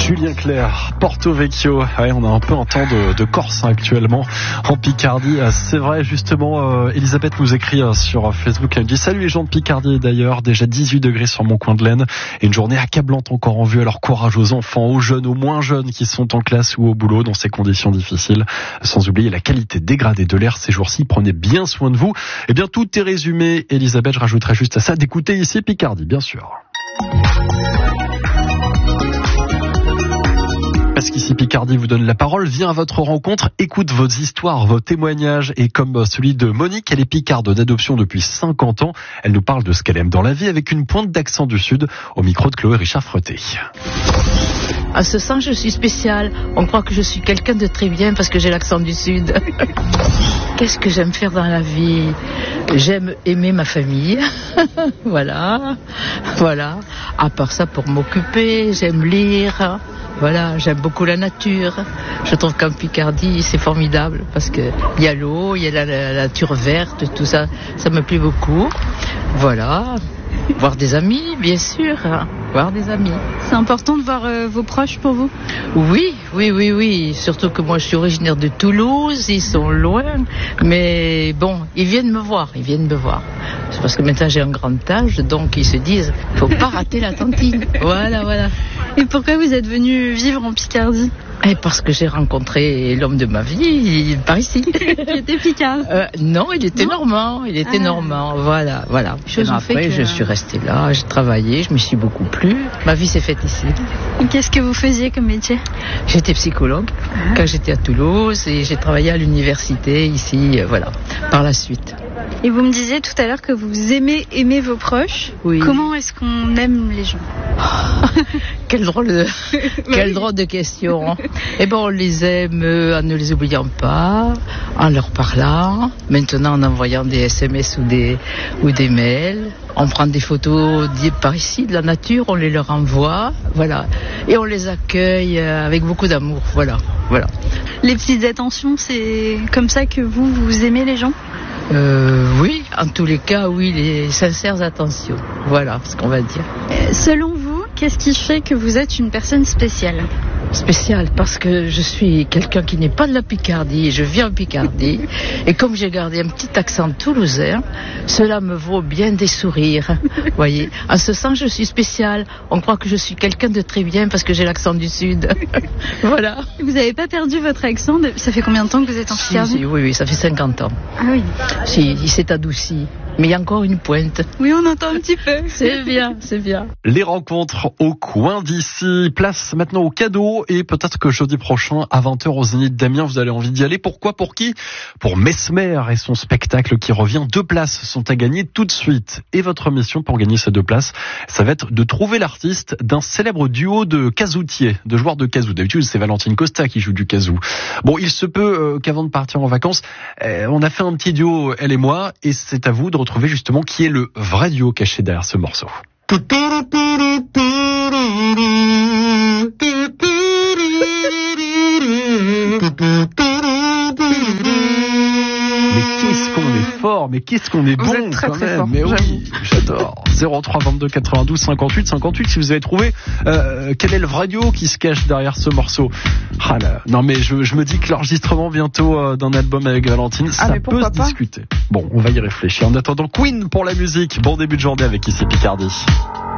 Julien Clerc, Porto Vecchio. Ouais, on a un peu un temps de Corse actuellement en Picardie. C'est vrai, justement, Elisabeth nous écrit sur Facebook. Elle dit: salut les gens de Picardie. D'ailleurs, déjà 18 degrés sur mon coin de l'Aisne et une journée accablante encore en vue. Alors courage aux enfants, aux jeunes, aux moins jeunes qui sont en classe ou au boulot dans ces conditions difficiles. Sans oublier la qualité dégradée de l'air ces jours-ci. Prenez bien soin de vous. Eh bien, tout est résumé. Elisabeth, je rajouterai juste à ça d'écouter ici Picardie, bien sûr. Parce qu'ici Picardie vous donne la parole, vient à votre rencontre, écoute vos histoires, vos témoignages, et comme celui de Monique, elle est picarde d'adoption depuis 50 ans, elle nous parle de ce qu'elle aime dans la vie avec une pointe d'accent du Sud, au micro de Chloé Richard-Freté. À ce sens, je suis spéciale. On croit que je suis quelqu'un de très bien parce que j'ai l'accent du Sud. Qu'est-ce que j'aime faire dans la vie? J'aime aimer ma famille. Voilà. À part ça, pour m'occuper, j'aime lire. Voilà, j'aime beaucoup la nature. Je trouve qu'en Picardie, c'est formidable parce que il y a l'eau, il y a la nature verte, tout ça, ça me plaît beaucoup. Voilà. Voir des amis, bien sûr. Voir des amis. C'est important de voir vos proches pour vous? Oui. Surtout que moi, je suis originaire de Toulouse. Ils sont loin. Mais bon, ils viennent me voir. C'est parce que maintenant, j'ai un grand âge. Donc, ils se disent, faut pas rater la tantine. Voilà. Et pourquoi vous êtes venu vivre en Picardie? Et parce que j'ai rencontré l'homme de ma vie par ici. Il était picard? Non, il était normand. Voilà. Après, je suis restée là, j'ai travaillé, je me suis beaucoup plu. Ma vie s'est faite ici. Et qu'est-ce que vous faisiez comme métier? J'étais psychologue quand j'étais à Toulouse et j'ai travaillé à l'université ici, par la suite. Et vous me disiez tout à l'heure que vous aimez vos proches. Oui. Comment est-ce qu'on aime les gens? Quelle drôle de question. Eh ben, on les aime en ne les oubliant pas, en leur parlant, maintenant en envoyant des SMS ou des mails. On prend des photos par ici de la nature, on les leur envoie, voilà. Et on les accueille avec beaucoup d'amour, voilà. Les petites attentions, c'est comme ça que vous aimez les gens? Oui, en tous les cas, oui, les sincères attentions. Voilà ce qu'on va dire. Selon vous, qu'est-ce qui fait que vous êtes une personne spéciale? Spécial parce que je suis quelqu'un qui n'est pas de la Picardie, je viens en Picardie et comme j'ai gardé un petit accent toulousain, cela me vaut bien des sourires. Voyez, à ce sens je suis spéciale. On croit que je suis quelqu'un de très bien parce que j'ai l'accent du Sud. Voilà. Vous n'avez pas perdu votre accent? Ça fait combien de temps que vous êtes en Picardie? Oui, ça fait 50 ans. Ah oui. Si, il s'est adouci. Mais il y a encore une pointe. Oui, on entend un petit peu. C'est bien. Les rencontres au coin d'ici. Place maintenant au cadeau. Et peut-être que jeudi prochain, à 20h au Zénith d'Amiens, vous avez envie d'y aller. Pourquoi? Pour qui? Pour Mesmer et son spectacle qui revient. 2 places sont à gagner tout de suite. Et votre mission pour gagner ces 2 places, ça va être de trouver l'artiste d'un célèbre duo de cazoutiers, de joueurs de kazoo. D'habitude, c'est Valentine Costa qui joue du kazoo. Bon, il se peut qu'avant de partir en vacances, on a fait un petit duo, elle et moi, et c'est à vous de retrouver justement qui est le vrai duo caché derrière ce morceau. Mais qu'est-ce qu'on est bon quand même. Fort, mais oui, j'adore. 03 22 92 58 58 si vous avez trouvé quel est le vrai duo qui se cache derrière ce morceau. Ah là, non mais je me dis que l'enregistrement bientôt d'un album avec Valentine, ça peut se discuter. Bon, on va y réfléchir. En attendant, Queen pour la musique. Bon début de journée avec ici Picardie.